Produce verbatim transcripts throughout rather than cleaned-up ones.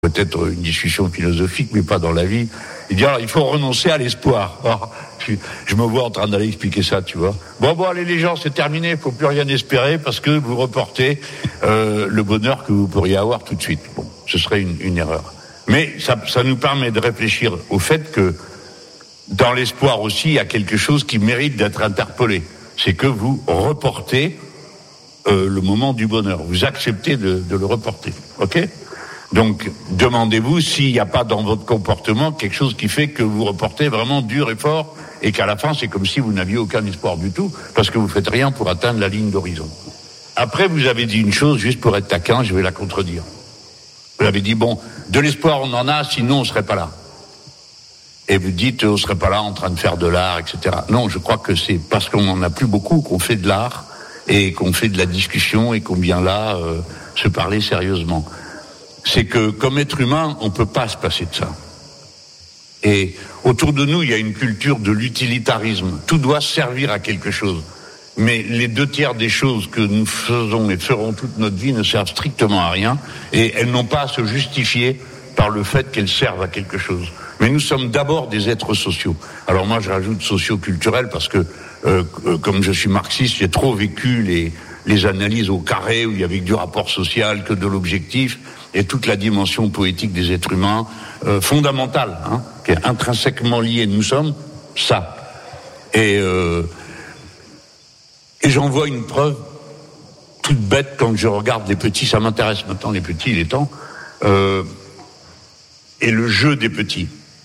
peut-être une discussion philosophique, mais pas dans la vie. Il dit, alors, il faut renoncer à l'espoir. Alors, je, je me vois en train d'aller expliquer ça, tu vois. Bon, bon, allez, les gens, c'est terminé, il faut plus rien espérer parce que vous reportez euh, le bonheur que vous pourriez avoir tout de suite. Bon, ce serait une, une erreur. Mais ça, ça nous permet de réfléchir au fait que dans l'espoir aussi, il y a quelque chose qui mérite d'être interpellé. C'est que vous reportez euh, le moment du bonheur. Vous acceptez de, de le reporter. OK ? Donc, demandez-vous s'il n'y a pas dans votre comportement quelque chose qui fait que vous reportez vraiment dur et fort et qu'à la fin, c'est comme si vous n'aviez aucun espoir du tout parce que vous faites rien pour atteindre la ligne d'horizon. Après, vous avez dit une chose, juste pour être taquin, je vais la contredire. Vous avez dit, bon, de l'espoir, on en a, sinon on ne serait pas là. Et vous dites, on ne serait pas là en train de faire de l'art, et cetera. Non, je crois que c'est parce qu'on n'en a plus beaucoup qu'on fait de l'art et qu'on fait de la discussion et qu'on vient là euh, se parler sérieusement. C'est que, comme être humain, on ne peut pas se passer de ça. Et autour de nous, il y a une culture de l'utilitarisme. Tout doit servir à quelque chose. Mais les deux tiers des choses que nous faisons et ferons toute notre vie ne servent strictement à rien. Et elles n'ont pas à se justifier par le fait qu'elles servent à quelque chose. Mais nous sommes d'abord des êtres sociaux. Alors moi, je rajoute socio-culturels parce que, euh, comme je suis marxiste, j'ai trop vécu les, les analyses au carré où il y avait que du rapport social, que de l'objectif, et toute la dimension poétique des êtres humains, euh, fondamentale, hein, qui est intrinsèquement liée. Nous sommes ça. Et, euh, et j'en vois une preuve toute bête quand je regarde les petits. Ça m'intéresse maintenant, les petits, il est temps. Euh, et le jeu des petits.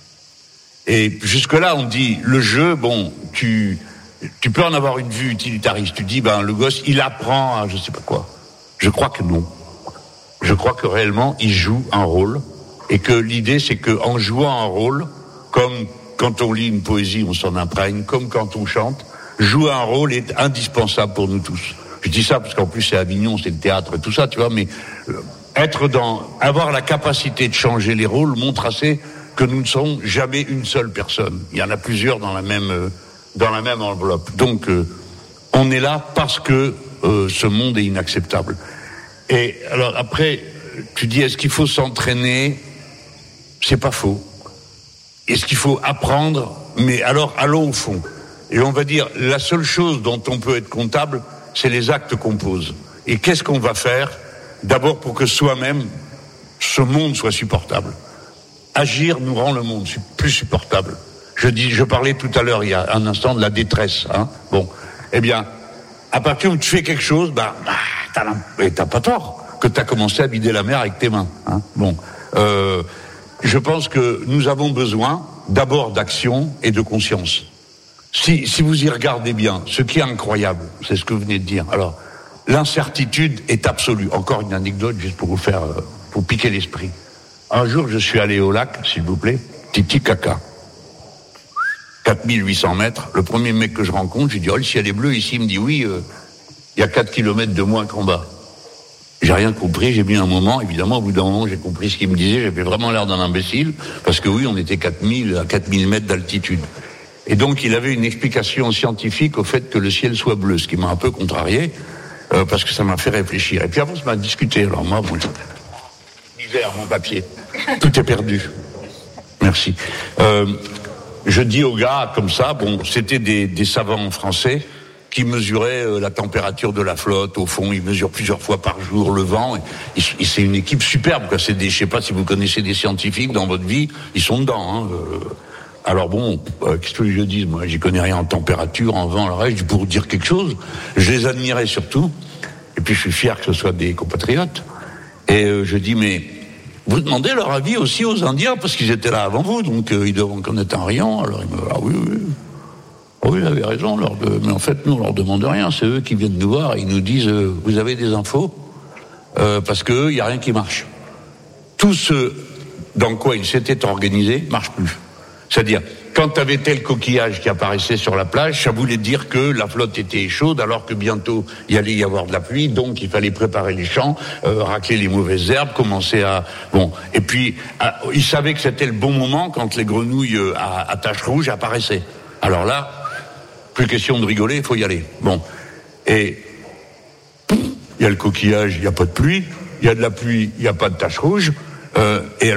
Et jusque-là, on dit, le jeu, bon, tu, tu peux en avoir une vue utilitariste. Tu dis, ben, le gosse, il apprend à je sais pas quoi. Je crois que non. Je crois que réellement, il joue un rôle. Et que l'idée, c'est qu'en jouant un rôle, comme quand on lit une poésie, on s'en imprègne, comme quand on chante, jouer un rôle est indispensable pour nous tous. Je dis ça parce qu'en plus, c'est Avignon, c'est le théâtre et tout ça, tu vois, mais euh, être dans, avoir la capacité de changer les rôles montre assez que nous ne sommes jamais une seule personne. Il y en a plusieurs dans la même, euh, dans la même enveloppe. Donc, euh, on est là parce que euh, ce monde est inacceptable. Et alors après, tu dis, est-ce qu'il faut s'entraîner ? C'est pas faux. Est-ce qu'il faut apprendre ? Mais alors, allons au fond. Et on va dire, la seule chose dont on peut être comptable, c'est les actes qu'on pose. Et qu'est-ce qu'on va faire ? D'abord pour que soi-même, ce monde soit supportable. Agir nous rend le monde plus supportable. Je dis, je parlais tout à l'heure, il y a un instant, de la détresse. Hein. Bon, eh bien, à partir où tu fais quelque chose, bah, bah t'as, la, t'as pas tort que t'as commencé à vider la mer avec tes mains. Hein. Bon, euh, je pense que nous avons besoin d'abord d'action et de conscience. Si, si vous y regardez bien, ce qui est incroyable, c'est ce que vous venez de dire. Alors, l'incertitude est absolue. Encore une anecdote, juste pour vous faire, euh, pour piquer l'esprit. Un jour, je suis allé au lac, s'il vous plaît, Titicaca. quatre mille huit cents mètres. Le premier mec que je rencontre, je lui dis, oh, le ciel est bleu ici. Il me dit, oui, il euh, y a quatre kilomètres de moins qu'en bas. J'ai rien compris, j'ai mis un moment. Évidemment, au bout d'un moment, j'ai compris ce qu'il me disait. J'avais vraiment l'air d'un imbécile. Parce que oui, on était quatre mille à quatre mille mètres d'altitude. Et donc, il avait une explication scientifique au fait que le ciel soit bleu, ce qui m'a un peu contrarié, euh, parce que ça m'a fait réfléchir. Et puis avant, ça m'a discuté. Alors moi, bon, l'hiver, mon papier, tout est perdu. Merci. Euh, je dis aux gars comme ça, bon, c'était des, des savants français qui mesuraient euh, la température de la flotte. Au fond, ils mesurent plusieurs fois par jour le vent. Et, et c'est une équipe superbe, quoi. C'est des, je sais pas si vous connaissez des scientifiques dans votre vie, ils sont dedans. Hein, euh, Alors bon, euh, qu'est-ce que je dis ? Moi, j'y connais rien en température, en vent, le reste, pour dire quelque chose. Je les admirais surtout. Et puis, je suis fier que ce soit des compatriotes. Et euh, je dis, mais vous demandez leur avis aussi aux Indiens, parce qu'ils étaient là avant vous, donc euh, ils doivent en connaître un rayon. Alors, ils me disent, ah oui, oui. Oh, oui, ils avaient raison. Leur de... Mais en fait, nous, on leur demande rien. C'est eux qui viennent nous voir et ils nous disent, euh, vous avez des infos ? euh, Parce qu'eux, il n'y a rien qui marche. Tout ce dans quoi ils s'étaient organisés marche plus. C'est-à-dire, quand tu avais tel coquillage qui apparaissait sur la plage, ça voulait dire que la flotte était chaude, alors que bientôt il allait y avoir de la pluie, donc il fallait préparer les champs, euh, racler les mauvaises herbes, commencer à... Bon, et puis, à... ils savaient que c'était le bon moment quand les grenouilles euh, à, à taches rouges apparaissaient. Alors là, plus question de rigoler, il faut y aller. Bon, et il y a le coquillage, il n'y a pas de pluie, il y a de la pluie, il n'y a pas de taches rouges, Euh, et